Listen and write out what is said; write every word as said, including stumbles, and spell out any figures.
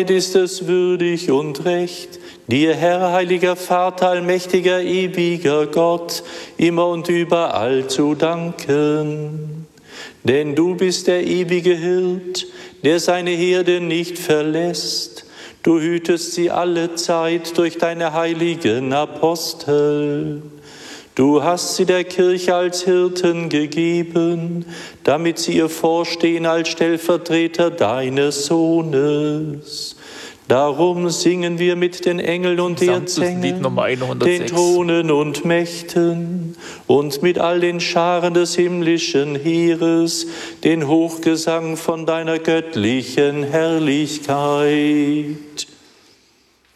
ist es würdig und recht, dir, Herr, heiliger Vater, allmächtiger, ewiger Gott, immer und überall zu danken. Denn du bist der ewige Hirt, der seine Herde nicht verlässt. Du hütest sie alle Zeit durch deine heiligen Apostel. Du hast sie der Kirche als Hirten gegeben, damit sie ihr vorstehen als Stellvertreter deines Sohnes. Darum singen wir mit den Engeln und Erzängeln, den Thronen und Mächten und mit all den Scharen des himmlischen Heeres den Hochgesang von deiner göttlichen Herrlichkeit.